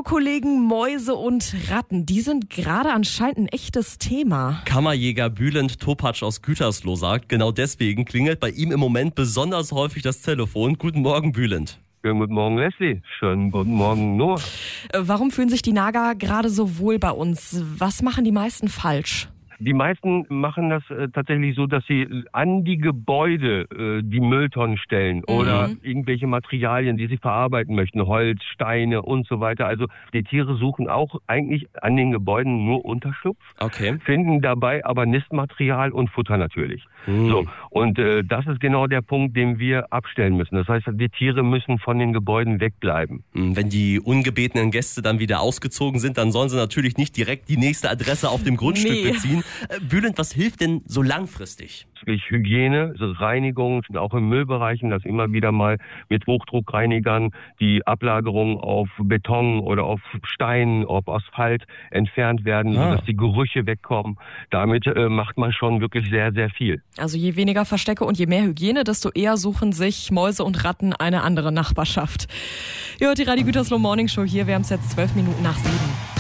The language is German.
Kollegen, Mäuse und Ratten, die sind gerade anscheinend ein echtes Thema. Kammerjäger Bülent Topatsch aus Gütersloh sagt, genau deswegen klingelt bei ihm im Moment besonders häufig das Telefon. Guten Morgen, Bülent. Schönen guten Morgen, Leslie. Schönen guten Morgen, Noah. Warum fühlen sich die Nager gerade so wohl bei uns? Was machen die meisten falsch? Die meisten machen das tatsächlich so, dass sie an die Gebäude die Mülltonnen stellen oder irgendwelche Materialien, die sie verarbeiten möchten, Holz, Steine und so weiter. Also die Tiere suchen auch eigentlich an den Gebäuden nur Unterschlupf, finden dabei aber Nistmaterial und Futter natürlich. So, und das ist genau der Punkt, den wir abstellen müssen. Das heißt, die Tiere müssen von den Gebäuden wegbleiben. Wenn die ungebetenen Gäste dann wieder ausgezogen sind, dann sollen sie natürlich nicht direkt die nächste Adresse auf dem Grundstück beziehen. Bülent, was hilft denn so langfristig? Hygiene, Reinigung, auch im Müllbereichen, dass immer wieder mal mit Hochdruckreinigern die Ablagerungen auf Beton oder auf Stein, auf Asphalt entfernt werden, sodass die Gerüche wegkommen. Damit macht man schon wirklich sehr, sehr viel. Also je weniger Verstecke und je mehr Hygiene, desto eher suchen sich Mäuse und Ratten eine andere Nachbarschaft. Ihr hört die Radio Gütersloh Morning Show hier. Wir haben es jetzt 12 Minuten nach 7.